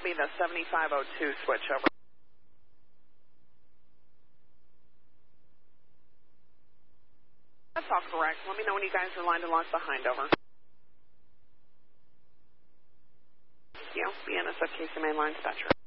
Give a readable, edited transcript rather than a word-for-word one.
be the 7502 switch over. That's all correct. Let me know when you guys are lined and locked behind, over. BNSF Casey Main Line Dispatcher.